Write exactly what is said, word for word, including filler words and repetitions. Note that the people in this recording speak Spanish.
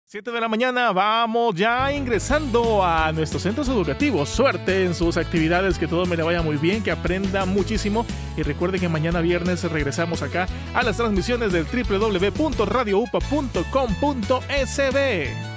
siete de la mañana, vamos ya ingresando a nuestros centros educativos. Suerte en sus actividades, que todo me le vaya muy bien, que aprenda muchísimo. Y recuerde que mañana viernes regresamos acá a las transmisiones del doble u doble u doble u punto radio u p a punto com punto s b.